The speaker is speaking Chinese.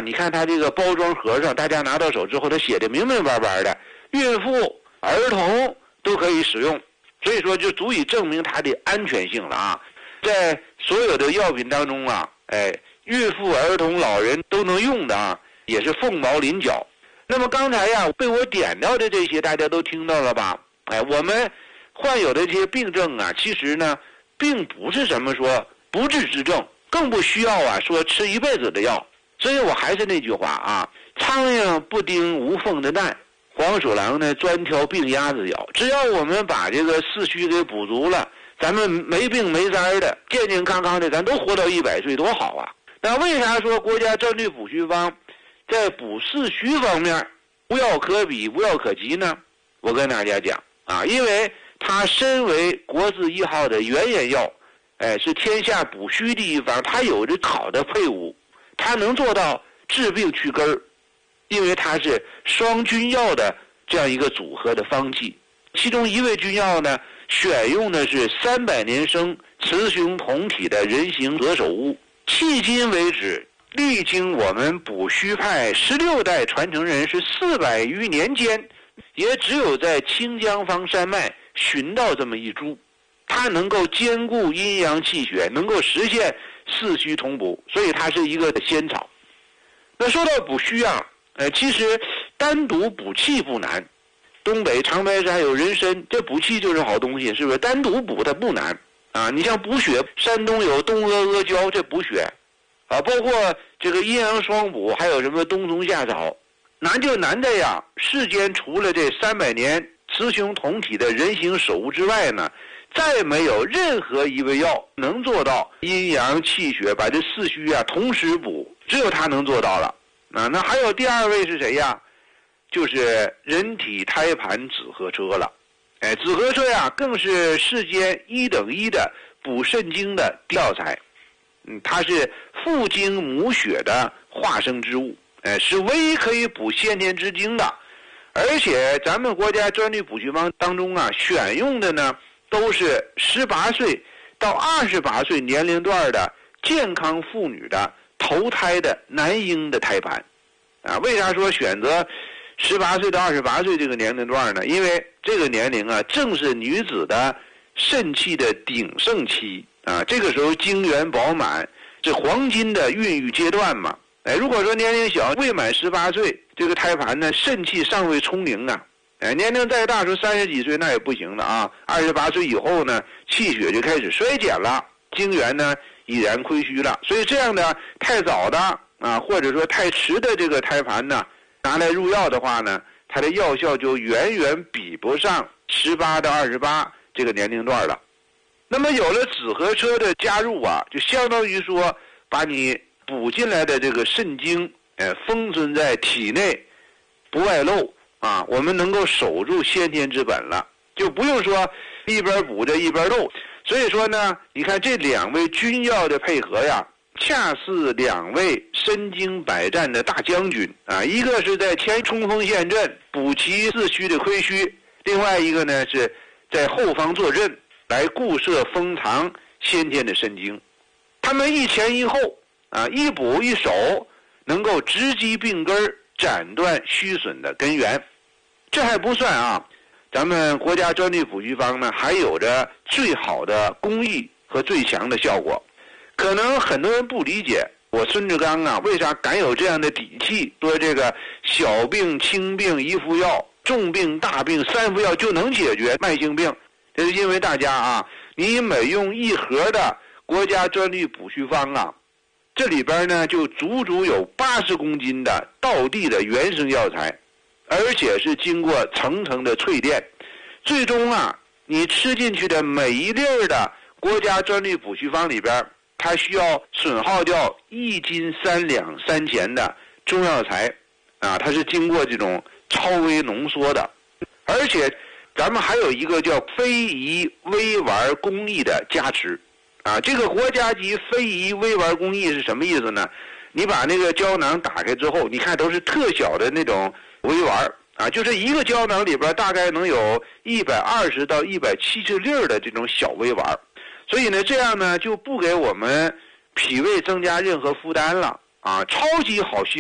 你看它这个包装盒上，大家拿到手之后，它写的明明白白的，孕妇、儿童都可以使用，所以说就足以证明它的安全性了啊。在所有的药品当中啊，孕妇、儿童、老人都能用的啊，也是凤毛麟角。那么刚才呀被我点到的这些，大家都听到了吧？我们患有的这些病症啊，其实呢，并不是什么说不治之症，更不需要啊说吃一辈子的药。所以我还是那句话啊，苍蝇不叮无缝的蛋，黄鼠狼呢专挑病鸭子咬。只要我们把这个四虚给补足了，咱们没病没灾的，健健康康的，咱都活到100岁，多好啊！那为啥说国家专利补虚方在补四虚方面无药可比、无药可及呢？我跟大家讲啊，因为它身为国字1号的原研药，是天下补虚第一方，它有着好的配伍，它能做到治病去根儿，因为它是双君药的这样一个组合的方剂。其中一味君药呢，选用的是300年生雌雄同体的人形何首乌。迄今为止，历经我们补虚派16代传承人是400余年间，也只有在清江坊山脉寻到这么一株，它能够兼顾阴阳气血，能够实现四虚同补，所以它是一个仙草。那说到补虚啊，其实单独补气不难，东北长白山有人参，这补气就是好东西，是不是？单独补它不难啊。你像补血，山东有东阿胶，这补血啊，包括这个阴阳双补，还有什么冬虫夏草，难就难在呀，世间除了这300年雌雄同体的人形手物之外呢，再没有任何一味药能做到阴阳气血把这四虚啊同时补，只有它能做到了啊。那还有第2位是谁呀？就是人体胎盘紫河车了。紫河车呀，更是世间1等1的补肾精的药材。它是父精母血的化生之物，是唯一可以补先天之精的。而且咱们国家专利补虚方当中啊，选用的呢都是18岁到28岁年龄段的健康妇女的头胎的男婴的胎盘啊。为啥说选择18岁到28岁这个年龄段呢？因为这个年龄啊，正是女子的肾气的鼎盛期啊，这个时候精元饱满，是黄金的孕育阶段嘛。如果说年龄小，未满18岁，这个胎盘呢肾气尚未充盈啊。年龄再大，说30几岁那也不行了啊。28岁以后呢，气血就开始衰减了，精元呢已然亏虚了。所以这样的太早的啊，或者说太迟的这个胎盘呢，拿来入药的话呢，它的药效就远远比不上18到28这个年龄段了。那么有了紫河车的加入啊，就相当于说把你补进来的这个肾精封存在体内不外露啊，我们能够守住先天之本了，就不用说一边补着一边漏。所以说呢，你看这2味君药的配合呀，恰似2位身经百战的大将军啊，一个是在前冲锋陷阵补其四虚的亏虚，另外一个呢是在后方坐镇来固摄封藏先天的肾精。他们一前一后啊，一补一守，能够直击病根，斩断虚损的根源。这还不算啊，咱们国家专利补虚方呢，还有着最好的工艺和最强的效果。可能很多人不理解我孙志刚啊，为啥敢有这样的底气，说这个小病轻病1副药，重病大病3副药就能解决慢性病。这是因为大家啊，你每用1盒的国家专利补虚方啊，这里边呢就足足有80公斤的道地的原生药材，而且是经过层层的淬炼，最终啊，你吃进去的每一粒的国家专利补虚方里边，它需要损耗掉1斤3两3钱的中药材啊，它是经过这种超微浓缩的。而且咱们还有一个叫非遗微丸工艺的加持啊，这个国家级非遗微丸工艺是什么意思呢？你把那个胶囊打开之后，你看都是特小的那种微丸啊，就是一个胶囊里边大概能有120到170粒的这种小微丸，所以呢，这样呢就不给我们脾胃增加任何负担了啊，超级好吸